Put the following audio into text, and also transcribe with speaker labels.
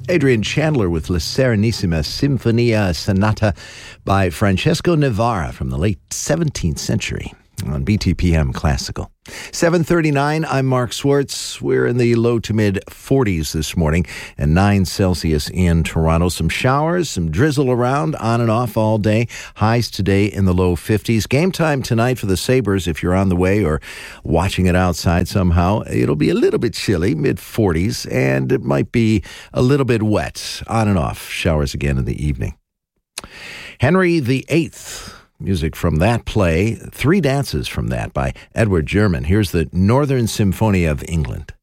Speaker 1: Adrian Chandler with La Serenissima Sinfonia Sonata by Francesco Navarra from the late 17th century on BTPM Classical. 7:39, I'm Mark Swartz. We're in the low to mid 40s this morning and 9 Celsius in Toronto. Some showers, some drizzle around on and off all day. Highs today in the low 50s. Game time tonight for the Sabres if you're on the way or watching it outside somehow. It'll be a little bit chilly, mid 40s, and it might be a little bit wet. On and off. Showers again in the evening. Henry VIII. Music from that play, 3 dances from that by Edward German. Here's the Northern Symphony of England.